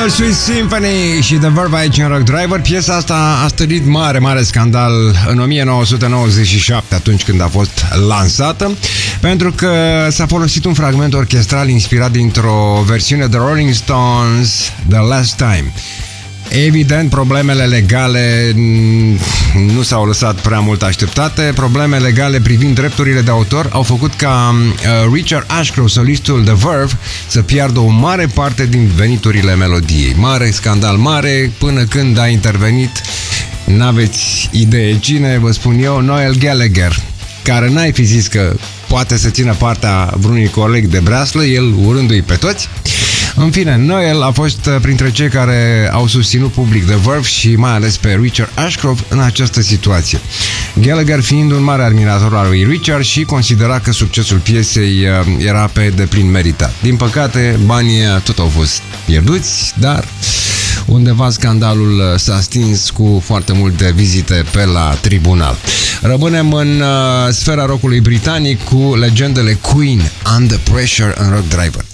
Royal Sweet Symphony și The Verve aici în Rock Driver. Piesa asta a stârnit mare scandal în 1997, atunci când a fost lansată, pentru că s-a folosit un fragment orchestral inspirat dintr-o versiune de Rolling Stones, The Last Time. Evident, problemele legale nu s-au lăsat prea mult așteptate. Probleme legale privind drepturile de autor au făcut ca Richard Ashcroft, solistul The Verve, să piardă o mare parte din veniturile melodiei. Mare scandal mare, până când a intervenit, n-aveți idee cine, vă spun eu, Noel Gallagher, care n-ai fi zis că poate să țină partea vreunui coleg de breaslă, el urându-i pe toți. În fine, Noel a fost printre cei care au susținut public The Verve și mai ales pe Richard Ashcroft în această situație. Gallagher fiind un mare admirator al lui Richard și considera că succesul piesei era pe deplin meritat. Din păcate, banii tot au fost pierduți, dar undeva scandalul s-a stins cu foarte multe vizite pe la tribunal. Rămânem în sfera rockului britanic cu legendele Queen, Under Pressure în Rock Driver.